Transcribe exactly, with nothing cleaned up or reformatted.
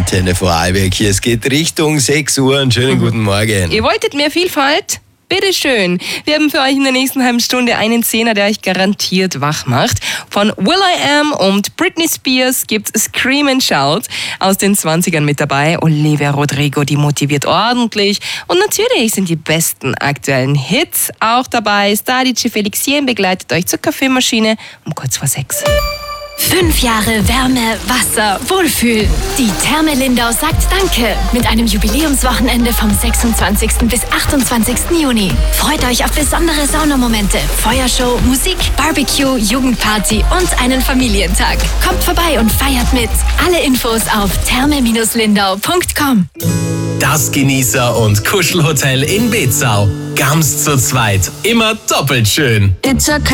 Antenne Vorarlberg hier. Es geht Richtung sechs Uhr. Einen schönen guten Morgen. Ihr wolltet mehr Vielfalt? Bitteschön. Wir haben für euch in der nächsten halben Stunde einen Zehner, der euch garantiert wach macht. Von Will I Am und Britney Spears gibt's Scream and Shout aus den zwanzigern mit dabei. Olivia Rodrigo, die motiviert ordentlich. Und natürlich sind die besten aktuellen Hits auch dabei. Star-D J Felixien begleitet euch zur Kaffeemaschine um kurz vor sechs. Fünf Jahre Wärme, Wasser, Wohlfühlen. Die Therme Lindau sagt Danke mit einem Jubiläumswochenende vom sechsundzwanzigsten bis achtundzwanzigsten Juni. Freut euch auf besondere Saunamomente, Feuershow, Musik, Barbecue, Jugendparty und einen Familientag. Kommt vorbei und feiert mit. Alle Infos auf therme lindau punkt com. Das Genießer- und Kuschelhotel in Bezau. Ganz zu zweit. Immer doppelt schön. It's okay.